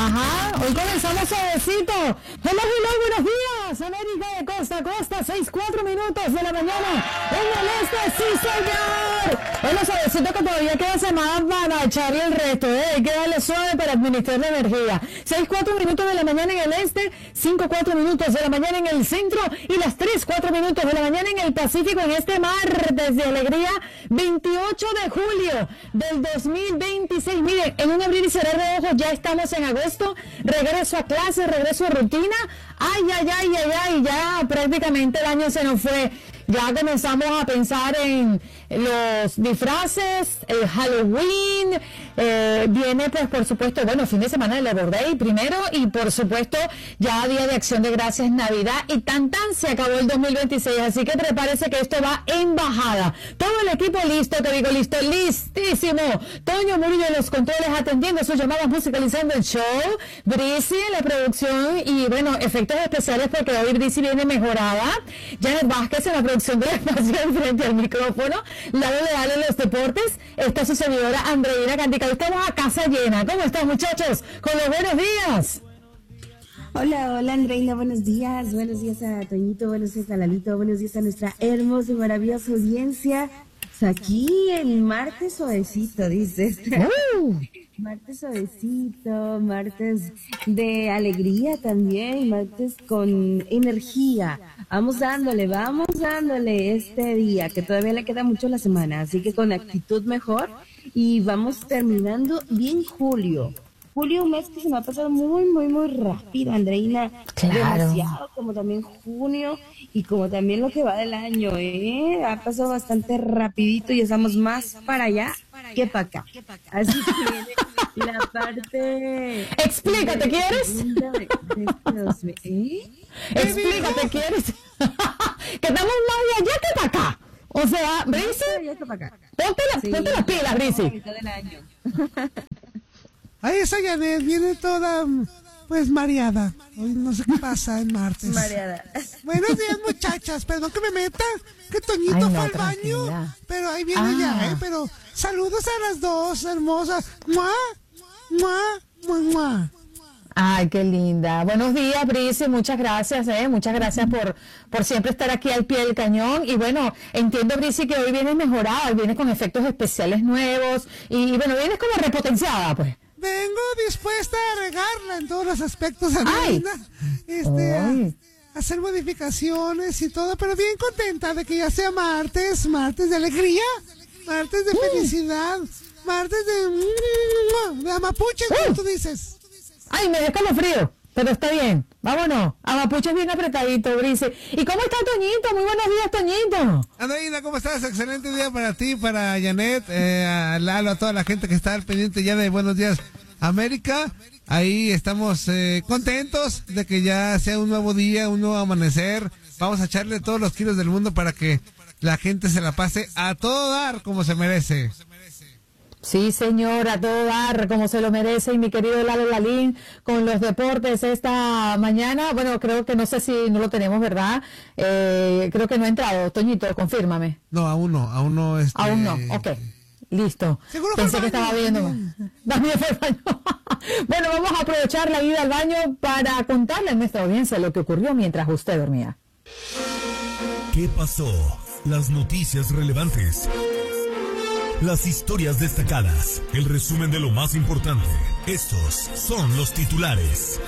Ajá, hoy comenzamos suavecito. Hello, hello, buenos días. América de costa a costa, 6:04 de la mañana. En el este, sí señor. Bueno, suavecito que todavía queda semana para echarle el resto, Hay que darle suave para administrar la energía. 6:04 de la mañana en el este, 5:04 de la mañana en el centro y las 3:04 de la mañana en el Pacífico en este martes de alegría, 28 de julio del 2026. Miren, en un abrir y cerrar de ojos ya estamos en agosto, regreso a clase, regreso a rutina. Ay, ya prácticamente el año se nos fue. Ya comenzamos a pensar en los disfraces, el Halloween, viene pues por supuesto, bueno, fin de semana del Labor Day primero y por supuesto ya Día de Acción de Gracias, Navidad y tan se acabó el 2026, así que prepárese que esto va en bajada. Todo el equipo listo, te digo listo, listísimo. Toño Murillo en los controles atendiendo sus llamadas, musicalizando el show, Brisi en la producción y bueno, efectos especiales porque hoy Brisi viene mejorada, Janet Vázquez en la producción de la estación frente al micrófono, Lalo Leal en los deportes, está su servidora Andreina Cantica. Estamos a casa llena. ¿Cómo están, muchachos? Con los buenos días. Hola Andreina, buenos días a Toñito, buenos días a Lalito, buenos días a nuestra hermosa y maravillosa audiencia. Aquí el martes suavecito, dices. Martes suavecito, martes de alegría también, martes con energía. Vamos dándole este día, que todavía le queda mucho la semana, así que con actitud mejor y vamos terminando bien julio. Julio, un mes que se me ha pasado muy rápido, Andreina. Claro. Demasiado, como también junio y como también lo que va del año, Ha pasado bastante rapidito y estamos más para allá que para acá. Así que viene la parte... Explícate, ¿quieres? Explícate, ¿quieres? Que estamos más de allá que para acá. O sea, Brisi, ponte las pilas, Brisi. Ahí esa Janet viene toda, pues, mareada. Hoy no sé qué pasa en martes. Mareada. Buenos días, muchachas. Perdón que me meta, que Toñito fue al baño. Pero ahí viene ya, Pero saludos a las dos hermosas. ¡Mua! ¡Mua! ¡Mua! ¡Mua! Ay, qué linda. Buenos días, Brisi, muchas gracias, Muchas gracias por siempre estar aquí al pie del cañón. Y bueno, entiendo, Brisi, que hoy vienes mejorada, vienes con efectos especiales nuevos y bueno, vienes como repotenciada, pues. Vengo dispuesta a regarla en todos los aspectos, Andreina. A hacer modificaciones y todo, pero bien contenta de que ya sea martes de alegría, martes de felicidad, martes de amapuches, como tú dices. Ay, me deja frío, pero está bien. Vámonos. Amapuches bien apretadito, Brisi. ¿Y cómo está Toñito? Muy buenos días, Toñito. Andreina, ¿cómo estás? Excelente día para ti, para Janet, a Lalo, a toda la gente que está al pendiente ya de Buenos Días América. Ahí estamos contentos de que ya sea un nuevo día, un nuevo amanecer. Vamos a echarle todos los kilos del mundo para que la gente se la pase a todo dar como se merece. Sí, señor, a todo dar, como se lo merece, y mi querido Lalo Lalín, con los deportes esta mañana. Bueno, creo que no sé si no lo tenemos, ¿verdad? Creo que no ha entrado. Toñito, confírmame. No, aún no. Aún no, ok. Listo. Seguro Pensé que estaba viendo. También fue el baño. Bueno, vamos a aprovechar la ida al baño para contarle a nuestra audiencia lo que ocurrió mientras usted dormía. ¿Qué pasó? Las noticias relevantes. Las historias destacadas, el resumen de lo más importante. Estos son los titulares.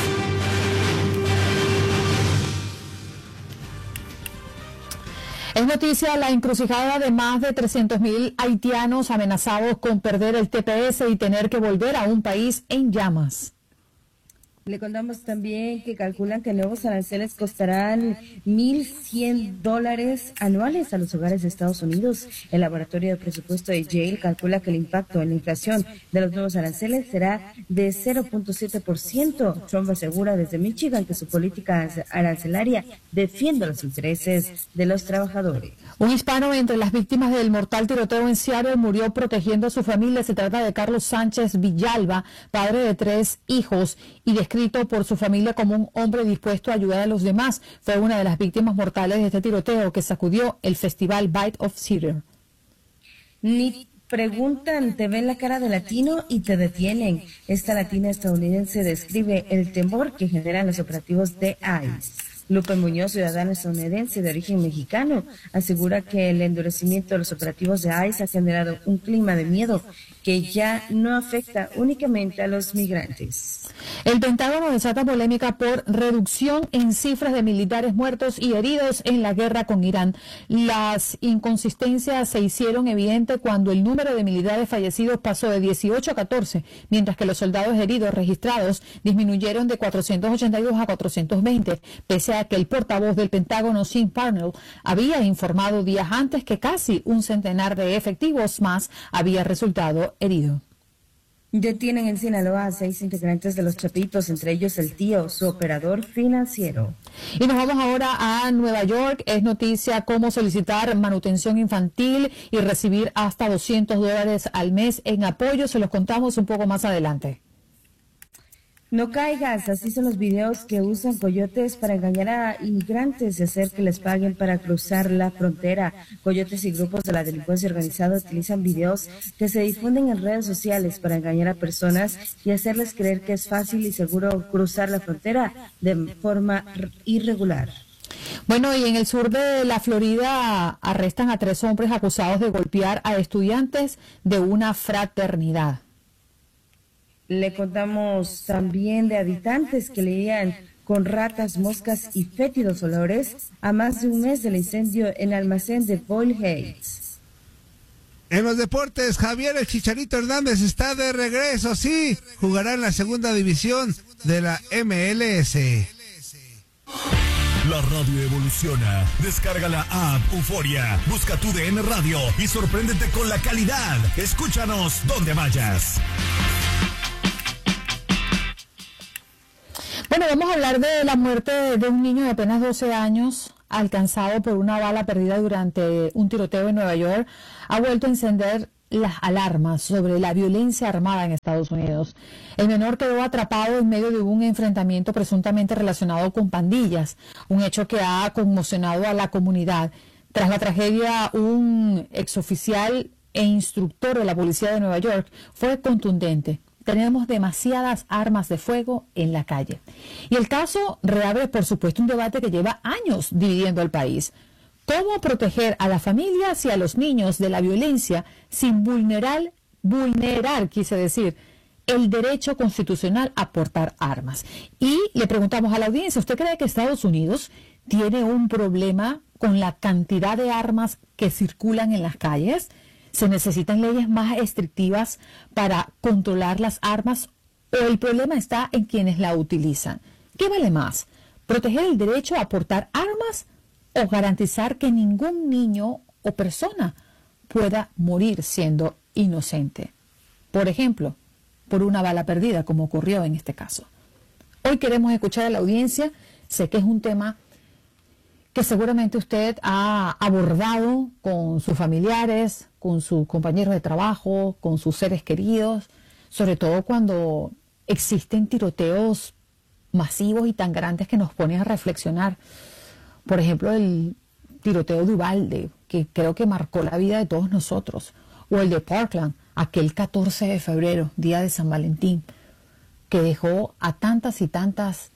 Es noticia la encrucijada de más de 300.000 haitianos amenazados con perder el TPS y tener que volver a un país en llamas. Le contamos también que calculan que nuevos aranceles costarán $1,100 anuales a los hogares de Estados Unidos. El laboratorio de presupuesto de Yale calcula que el impacto en la inflación de los nuevos aranceles será de 0.7%. Trump asegura desde Michigan que su política arancelaria defiende los intereses de los trabajadores. Un hispano entre las víctimas del mortal tiroteo en Seattle murió protegiendo a su familia. Se trata de Carlos Sánchez Villalba, padre de 3 hijos y descrito por su familia como un hombre dispuesto a ayudar a los demás. Fue una de las víctimas mortales de este tiroteo que sacudió el festival Bite of Cedar. Preguntan, te ven la cara de latino y te detienen. Esta latina estadounidense describe el temor que generan los operativos de ICE. Lupe Muñoz, ciudadana estadounidense de origen mexicano, asegura que el endurecimiento de los operativos de ICE ha generado un clima de miedo que ya no afecta únicamente a los migrantes. El Pentágono desata polémica por reducción en cifras de militares muertos y heridos en la guerra con Irán. Las inconsistencias se hicieron evidentes cuando el número de militares fallecidos pasó de 18 a 14, mientras que los soldados heridos registrados disminuyeron de 482 a 420, pese a que el portavoz del Pentágono, Sean Parnell, había informado días antes que casi un centenar de efectivos más había resultado herido. Detienen en Sinaloa a 6 integrantes de los Chapitos, entre ellos el tío, su operador financiero. Y nos vamos ahora a Nueva York. Es noticia cómo solicitar manutención infantil y recibir hasta $200 al mes en apoyo. Se los contamos un poco más adelante. No caigas, así son los videos que usan coyotes para engañar a inmigrantes y hacer que les paguen para cruzar la frontera. Coyotes y grupos de la delincuencia organizada utilizan videos que se difunden en redes sociales para engañar a personas y hacerles creer que es fácil y seguro cruzar la frontera de forma irregular. Bueno, y en el sur de la Florida arrestan a 3 hombres acusados de golpear a estudiantes de una fraternidad. Le contamos también de habitantes que lidian con ratas, moscas y fétidos olores a más de un mes del incendio en el almacén de Boyle Heights. En los deportes, Javier el Chicharito Hernández está de regreso, sí, jugará en la segunda división de la MLS. La radio evoluciona. Descarga la app Euforia, busca tu DN Radio y sorpréndete con la calidad. Escúchanos donde vayas. Bueno, vamos a hablar de la muerte de un niño de apenas 12 años alcanzado por una bala perdida durante un tiroteo en Nueva York. Ha vuelto a encender las alarmas sobre la violencia armada en Estados Unidos. El menor quedó atrapado en medio de un enfrentamiento presuntamente relacionado con pandillas, un hecho que ha conmocionado a la comunidad. Tras la tragedia, un exoficial e instructor de la policía de Nueva York fue contundente. Tenemos demasiadas armas de fuego en la calle. Y el caso reabre, por supuesto, un debate que lleva años dividiendo al país. ¿Cómo proteger a las familias y a los niños de la violencia sin vulnerar, quise decir, el derecho constitucional a portar armas? Y le preguntamos a la audiencia, ¿usted cree que Estados Unidos tiene un problema con la cantidad de armas que circulan en las calles? ¿Se necesitan leyes más restrictivas para controlar las armas o el problema está en quienes la utilizan? ¿Qué vale más? ¿Proteger el derecho a portar armas o garantizar que ningún niño o persona pueda morir siendo inocente? Por ejemplo, por una bala perdida, como ocurrió en este caso. Hoy queremos escuchar a la audiencia. Sé que es un tema que seguramente usted ha abordado con sus familiares, con sus compañeros de trabajo, con sus seres queridos, sobre todo cuando existen tiroteos masivos y tan grandes que nos ponen a reflexionar. Por ejemplo, el tiroteo de Uvalde, que creo que marcó la vida de todos nosotros, o el de Parkland, aquel 14 de febrero, día de San Valentín, que dejó a tantas y tantas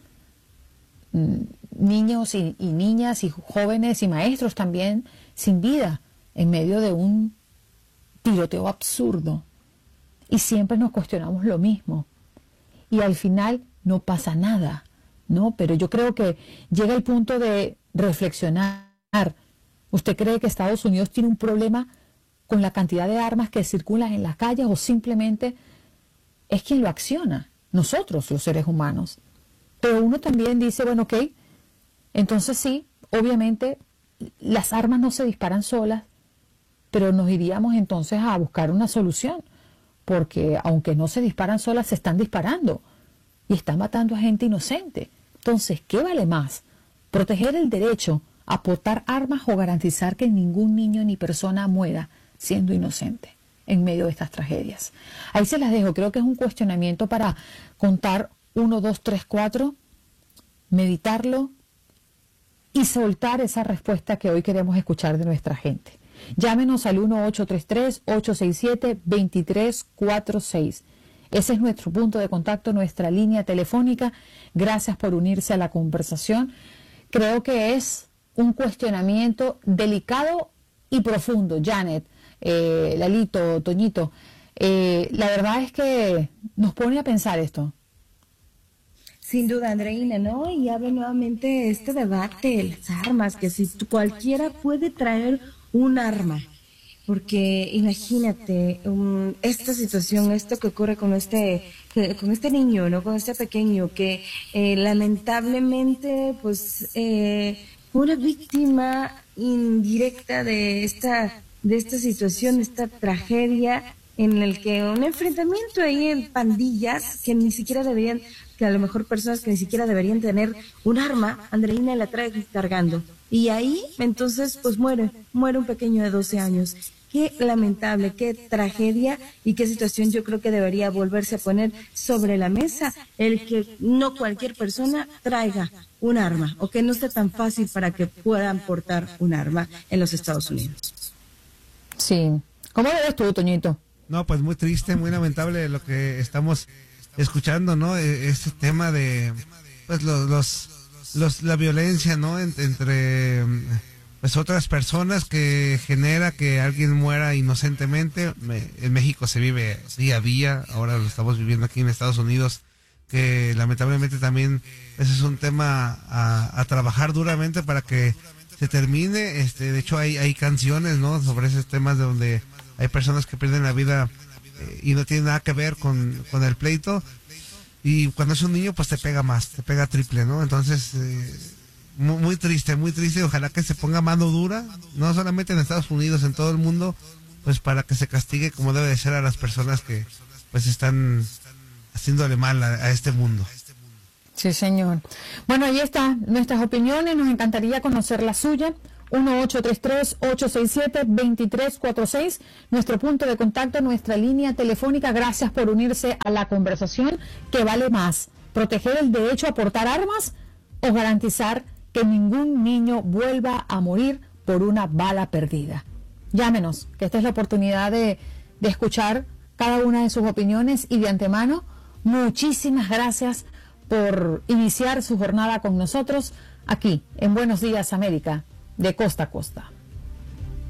niños y niñas y jóvenes y maestros también sin vida en medio de un tiroteo absurdo. Y siempre nos cuestionamos lo mismo. Y al final no pasa nada, ¿no? Pero yo creo que llega el punto de reflexionar. ¿Usted cree que Estados Unidos tiene un problema con la cantidad de armas que circulan en las calles o simplemente es quien lo acciona? Nosotros, los seres humanos. Pero uno también dice, bueno, ok, entonces sí, obviamente las armas no se disparan solas, pero nos iríamos entonces a buscar una solución, porque aunque no se disparan solas, se están disparando y están matando a gente inocente. Entonces, ¿qué vale más? ¿Proteger el derecho a portar armas o garantizar que ningún niño ni persona muera siendo inocente en medio de estas tragedias? Ahí se las dejo, creo que es un cuestionamiento para contar 1, 2, 3, 4, meditarlo y soltar esa respuesta que hoy queremos escuchar de nuestra gente. Llámenos al 1833-867-2346. Ese es nuestro punto de contacto, nuestra línea telefónica. Gracias por unirse a la conversación. Creo que es un cuestionamiento delicado y profundo. Janet, Lalito, Toñito, la verdad es que nos pone a pensar esto. Sin duda, Andreina, ¿no? Y abre nuevamente este debate, las armas, que si cualquiera puede traer un arma. Porque imagínate, esta situación, esto que ocurre con este niño, ¿no? Con este pequeño que lamentablemente, pues, una víctima indirecta de esta situación, esta tragedia, en el que un enfrentamiento ahí en pandillas que ni siquiera deberían, que a lo mejor personas que ni siquiera deberían tener un arma, Andreina la trae cargando. Y ahí, entonces, pues muere un pequeño de 12 años. Qué lamentable, qué tragedia y qué situación yo creo que debería volverse a poner sobre la mesa, el que no cualquier persona traiga un arma o que no sea tan fácil para que puedan portar un arma en los Estados Unidos. Sí. ¿Cómo lo ves tú, Toñito? No, pues muy triste, muy lamentable lo que estamos escuchando, ¿no? Este tema de, pues, la violencia, ¿no? Entre pues otras personas que genera que alguien muera inocentemente. En México se vive día a día, ahora lo estamos viviendo aquí en Estados Unidos, que lamentablemente también ese es un tema a trabajar duramente para que se termine. De hecho hay canciones, ¿no? Sobre esos temas de donde hay personas que pierden la vida y no tiene nada que ver con el pleito. Y cuando es un niño, pues te pega más, te pega triple, ¿no? Entonces, muy triste, muy triste. Ojalá que se ponga mano dura, no solamente en Estados Unidos, en todo el mundo, pues para que se castigue como debe de ser a las personas que pues están haciéndole mal a este mundo. Sí, señor. Bueno, ahí están nuestras opiniones, nos encantaría conocer la suya. 1833-867-2346, nuestro punto de contacto, nuestra línea telefónica. Gracias por unirse a la conversación. ¿Qué vale más? ¿Proteger el derecho a portar armas o garantizar que ningún niño vuelva a morir por una bala perdida? Llámenos, que esta es la oportunidad de escuchar cada una de sus opiniones, y de antemano, muchísimas gracias por iniciar su jornada con nosotros aquí en Buenos Días América, de costa a costa.